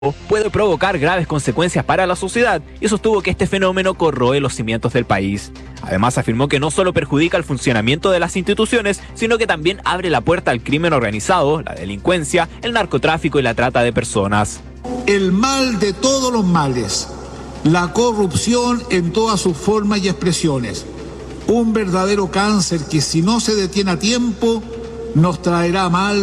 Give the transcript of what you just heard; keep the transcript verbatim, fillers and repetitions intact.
puede provocar graves consecuencias para la sociedad y sostuvo que este fenómeno corroe los cimientos del país. Además, afirmó que no solo perjudica el funcionamiento de las instituciones, sino que también abre la puerta al crimen organizado, la delincuencia, el narcotráfico y la trata de personas. El mal de todos los males, la corrupción en todas sus formas y expresiones, un verdadero cáncer que si no se detiene a tiempo nos traerá mal